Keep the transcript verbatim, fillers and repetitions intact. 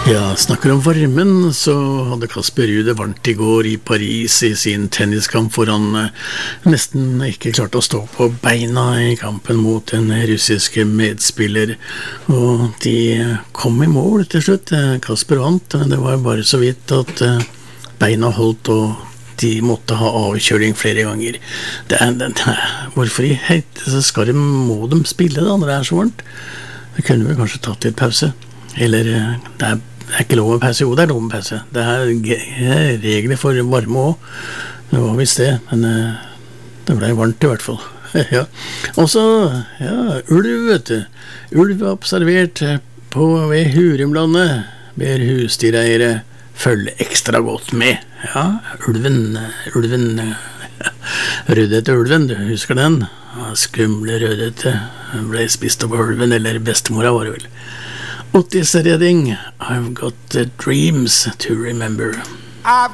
Ja, snakker om varmen, så hadde Kasper Ruud det varmt i går i Paris i sin tenniskamp, hvor han eh, nesten ikke klarte å stå på beina i kampen mot en russiske medspiller. Og de kom i mål til slutt. Kasper vant, men det var bare så vidt at eh, beina holdt, og de måtte ha avkjøling flere ganger. Det er, det er, hvorfor i helvete så skal de, må de spille da, når det er så varmt? Det kunne vi kanskje tatt litt pause. Eller eh, det er Det er ikke lov med pause, jo det er lov med pause. Det er g- regler for varme også. Det var visst det, men uh, det ble varmt i hvert fall. Ja. Og så, ja, ulv, vet du. Ulv er observert på ved Hurumlandet. Ber husdyreiere følge ekstra godt med. Ja, ulven, ulven, rødhette ulven, du husker den? Ja, skumle rødhette, ble spist av ulven, eller bestemora var det vel. Otis Redding, I've got the dreams to remember. I've